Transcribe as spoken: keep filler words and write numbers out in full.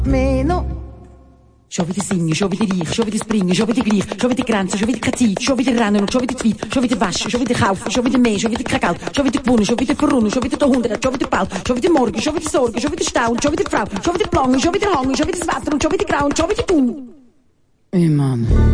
Meno. Schon wieder singen, schon wieder reich, schon wieder springen, schon wieder gleich, schon wieder Grenzen, schon wieder keine Zeit, schon wieder rennen und schon wieder zu weit, schon wieder waschen, schon wieder kaufen, schon wieder mehr, schon wieder kein Geld, schon wieder gewonnen, schon wieder verrunnen, schon wieder der Hundert, schon wieder Ball, schon wieder morgen, schon wieder Sorgen, schon wieder Stau, schon wieder Frau, schon wieder Plangen, schon wieder Hangen, schon wieder das Wetter und schon wieder Grau und schon wieder du. Ey, Mann.